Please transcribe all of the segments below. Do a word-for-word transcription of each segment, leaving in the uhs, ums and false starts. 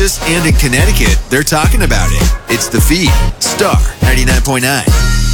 And in Connecticut, they're talking about it. It's The Feed, Star ninety-nine point nine.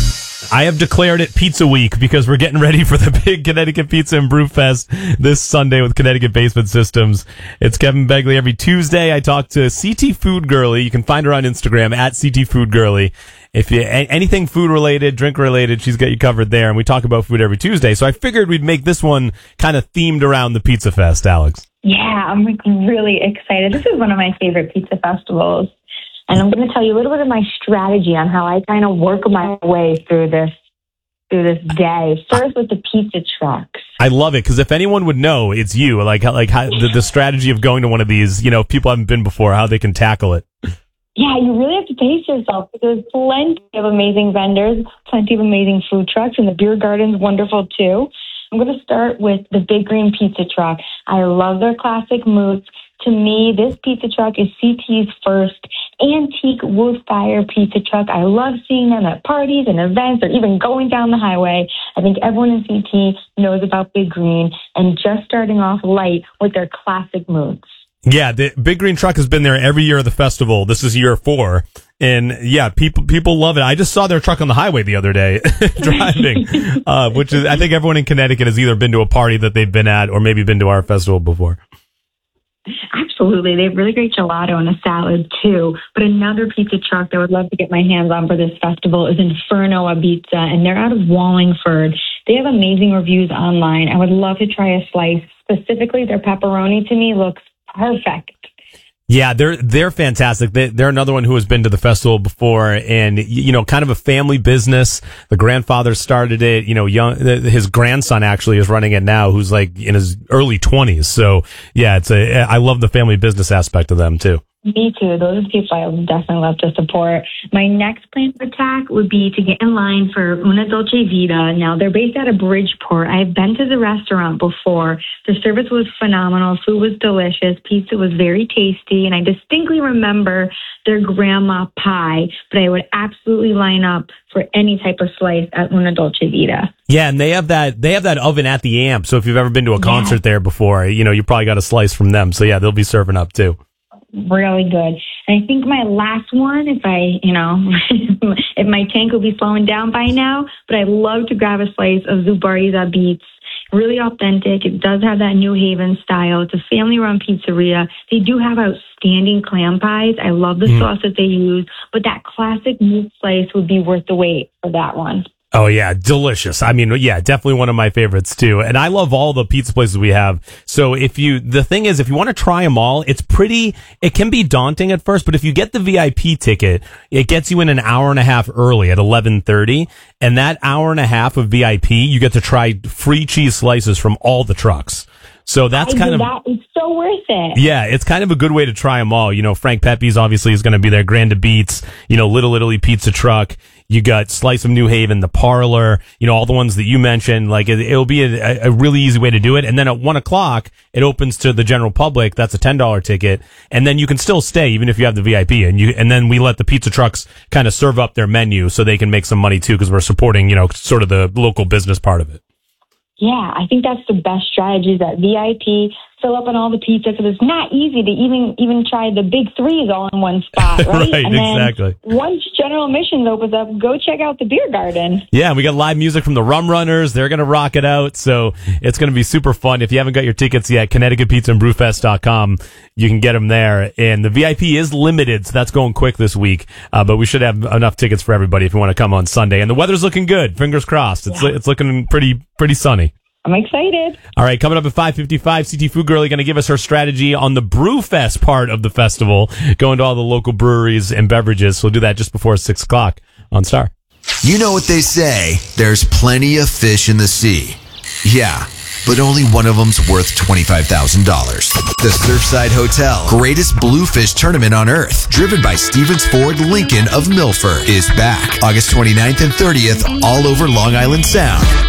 I have declared it Pizza Week because we're getting ready for the big Connecticut Pizza and Brew Fest this Sunday with Connecticut Basement Systems. It's Kevin Begley. Every Tuesday, I talk to C T Food Girly. You can find her on Instagram at C T Food Girly. If you anything food related, drink related, she's got you covered there. And we talk about food every Tuesday. So I figured we'd make this one kind of themed around the Pizza Fest, Alex. Yeah, I'm really excited. This is one of my favorite pizza festivals. And I'm going to tell you a little bit of my strategy on how I kind of work my way through this through this day. First with the pizza trucks. I love it because if anyone would know, it's you. Like, like how, the, the strategy of going to one of these, you know, if people haven't been before, how they can tackle it. Yeah, you really have to pace yourself because there's plenty of amazing vendors, plenty of amazing food trucks, and the beer garden's wonderful too. I'm going to start with the Big Green Pizza Truck. I love their classic moots. To me, this pizza truck is C T's first antique wood-fire pizza truck. I love seeing them at parties and events or even going down the highway. I think everyone in C T knows about Big Green and just starting off light with their classic moots. Yeah, the Big Green Truck has been there every year of the festival. This is year four. And yeah, people people love it. I just saw their truck on the highway the other day driving, uh, which is, I think everyone in Connecticut has either been to a party that they've been at or maybe been to our festival before. Absolutely. They have really great gelato and a salad, too. But another pizza truck that I would love to get my hands on for this festival is Inferno Ibiza, and they're out of Wallingford. They have amazing reviews online. I would love to try a slice. Specifically, their pepperoni to me looks perfect. Yeah, they're they're fantastic. They, they're another one who has been to the festival before, and you know, kind of a family business. The grandfather started it. You know, young his grandson actually is running it now, who's like in his early twenties. So yeah, it's a I love the family business aspect of them too. Me too. Those are people I would definitely love to support. My next plan of attack would be to get in line for Una Dolce Vita. Now, they're based out of Bridgeport. I've been to the restaurant before. The service was phenomenal. Food was delicious. Pizza was very tasty. And I distinctly remember their grandma pie. But I would absolutely line up for any type of slice at Una Dolce Vita. Yeah, and they have that they have that oven at the Amp. So if you've ever been to a concert yeah. there before, you know, you probably got a slice from them. So yeah, they'll be serving up too. Really good. And I think my last one, if I, you know, if my tank will be slowing down by now, but I'd love to grab a slice of Zubardi's Beats. Really authentic. It does have that New Haven style. It's a family-run pizzeria. They do have outstanding clam pies. I love the mm. sauce that they use, but that classic meat slice would be worth the wait for that one. Oh, yeah. Delicious. I mean, yeah, definitely one of my favorites, too. And I love all the pizza places we have. So if you, the thing is, if you want to try them all, it's pretty, it can be daunting at first, but if you get the V I P ticket, it gets you in an hour and a half early at eleven thirty. And that hour and a half of V I P, you get to try free cheese slices from all the trucks. So that's I kind of that. It's so worth it. Yeah, it's kind of a good way to try them all. You know, Frank Pepe's obviously is going to be there. Grand Beats, you know, Little Italy Pizza Truck. You got Slice of New Haven, The Parlor. You know, all the ones that you mentioned. Like it, it'll be a, a really easy way to do it. And then at one o'clock, it opens to the general public. That's a ten dollar ticket, and then you can still stay even if you have the V I P. And you and then we let the pizza trucks kind of serve up their menu so they can make some money too, because we're supporting, you know, sort of the local business part of it. Yeah, I think that's the best strategy, is that V I P, fill up on all the pizza, because it's not easy to even even try the big threes all in one spot, right? Right, and then exactly. Once general admissions opens up, go check out the beer garden. Yeah, we got live music from the Rum Runners. They're going to rock it out, so it's going to be super fun. If you haven't got your tickets yet, Connecticut Pizza and Brew Fest dot com, you can get them there. And the V I P is limited, so that's going quick this week. Uh, but we should have enough tickets for everybody if you want to come on Sunday. And the weather's looking good. Fingers crossed. It's yeah. it's looking pretty pretty sunny. I'm excited. All right, coming up at five fifty-five, C T Food Girlie going to give us her strategy on the Brew Fest part of the festival, going to all the local breweries and beverages. So we'll do that just before six o'clock on Star. You know what they say, there's plenty of fish in the sea. Yeah, but only one of them's worth twenty-five thousand dollars. The Surfside Hotel Greatest Bluefish Tournament on Earth, driven by Stevens Ford Lincoln of Milford, is back August twenty-ninth and thirtieth all over Long Island Sound.